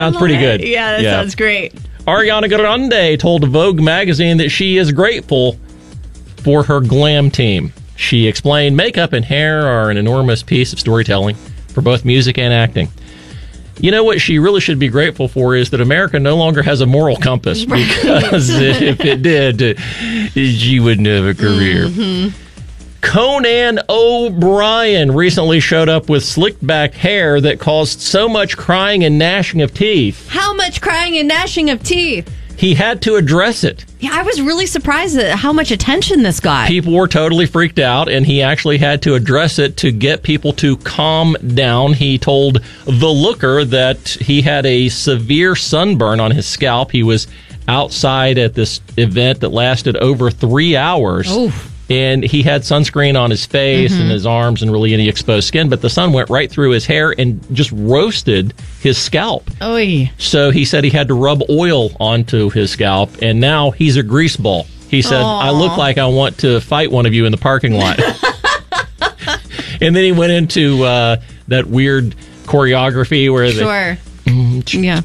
Sounds pretty good. Yeah, that sounds great. Ariana Grande told Vogue magazine that she is grateful for her glam team. She explained makeup and hair are an enormous piece of storytelling for both music and acting. You know what she really should be grateful for is that America no longer has a moral compass, because if it did, she wouldn't have a career. Mm-hmm. Conan O'Brien recently showed up with slicked back hair that caused so much crying and gnashing of teeth. How much crying and gnashing of teeth? He had to address it. Yeah, I was really surprised at how much attention this got. People were totally freaked out, and he actually had to address it to get people to calm down. He told The Looker that he had a severe sunburn on his scalp. He was outside at this event that lasted over 3 hours. Oof. And he had sunscreen on his face and his arms and really any exposed skin, but the sun went right through his hair and just roasted his scalp. Oy. So he said he had to rub oil onto his scalp, and now he's a grease ball. He said, I look like I want to fight one of you in the parking lot. And then he went into that weird choreography where Sure. Yeah.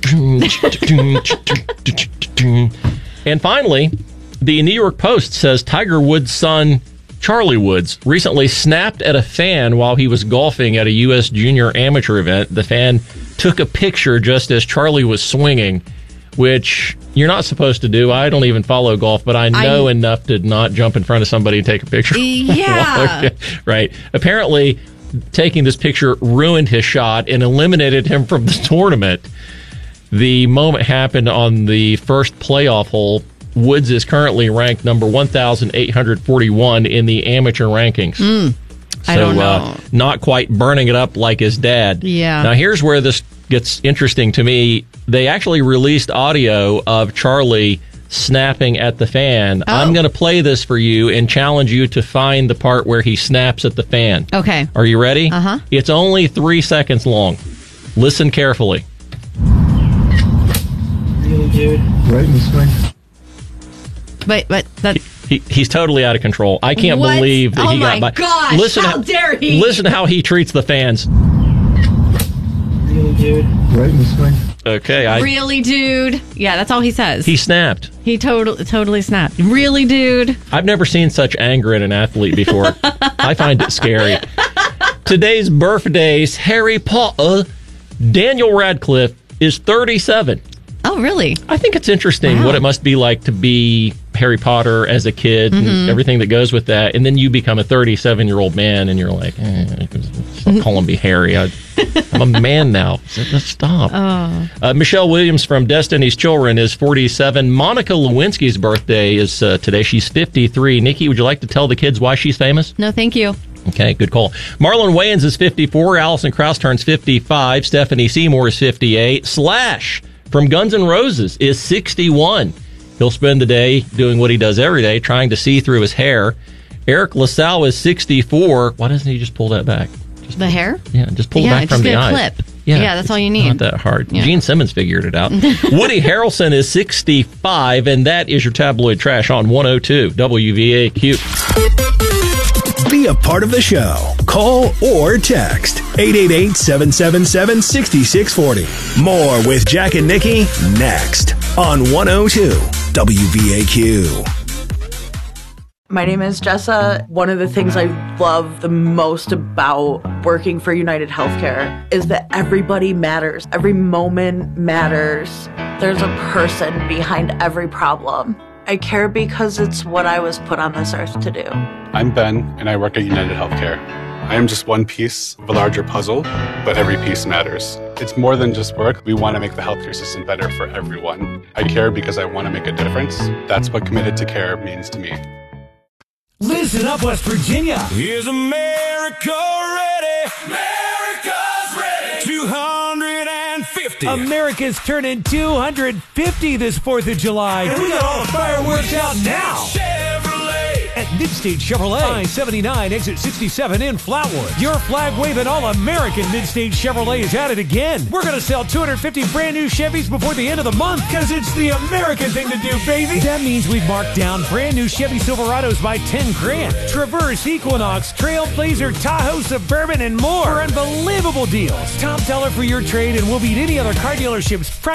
And finally, the New York Post says Tiger Woods' son, Charlie Woods, recently snapped at a fan while he was golfing at a U.S. junior amateur event. The fan took a picture just as Charlie was swinging, which you're not supposed to do. I don't even follow golf, but I know enough to not jump in front of somebody and take a picture. Yeah. Right. Apparently, taking this picture ruined his shot and eliminated him from the tournament. The moment happened on the first playoff hole. Woods is currently ranked number 1,841 in the amateur rankings. I don't know. Not quite burning it up like his dad. Yeah. Now, here's where this gets interesting to me. They actually released audio of Charlie snapping at the fan. Oh. I'm going to play this for you and challenge you to find the part where he snaps at the fan. Okay. Are you ready? Uh-huh. It's only 3 seconds long. Listen carefully. Really, dude? Right in the swing. But that... He's totally out of control. I can't believe that he got by. Gosh, listen how dare he? Listen how he treats the fans. Really, dude? Right in the swing. Okay. Really, dude? Yeah, that's all he says. He snapped. He totally snapped. Really, dude? I've never seen such anger in an athlete before. I find it scary. Today's birthdays, Harry Potter, Daniel Radcliffe is 37. Oh, really? I think it's interesting what it must be like to be Harry Potter as a kid and everything that goes with that. And then you become a 37-year-old man and you're like, stop calling me Harry. I'm a man now. Just stop. Michelle Williams from Destiny's Children is 47. Monica Lewinsky's birthday is today. She's 53. Nikki, would you like to tell the kids why she's famous? No, thank you. Okay, good call. Marlon Wayans is 54. Alison Krauss turns 55. Stephanie Seymour is 58. Slash from Guns N' Roses is 61. He'll spend the day doing what he does every day, trying to see through his hair. Eric LaSalle is 64. Why doesn't he just pull that back? The hair? Yeah, just pull it back from the eyes. Clip. Yeah, that's all you need. Not that hard. Yeah. Gene Simmons figured it out. Woody Harrelson is 65, and that is your tabloid trash on 102 WVAQ. Be a part of the show. Call or text 888-777-6640. More with Jack and Nikki next on 102 WVAQ. My name is Jessa. One of the things I love the most about working for United Healthcare is that everybody matters. Every moment matters. There's a person behind every problem. I care because it's what I was put on this earth to do. I'm Ben, and I work at United Healthcare. I am just one piece of a larger puzzle, but every piece matters. It's more than just work. We want to make the healthcare system better for everyone. I care because I want to make a difference. That's what committed to care means to me. Listen up, West Virginia. Is America ready? America's ready. 250. America's turning 250 this 4th of July. And we got all the fireworks out now. Chevrolet at Midstate Chevrolet, I-79, exit 67 in Flatwood. Your flag-waving all-American Midstate Chevrolet is at it again. We're going to sell 250 brand new Chevys before the end of the month because it's the American thing to do, baby. That means we've marked down brand new Chevy Silverados by $10,000. Traverse, Equinox, Trailblazer, Tahoe, Suburban, and more for unbelievable deals. Top dollar for your trade and we'll beat any other car dealership's price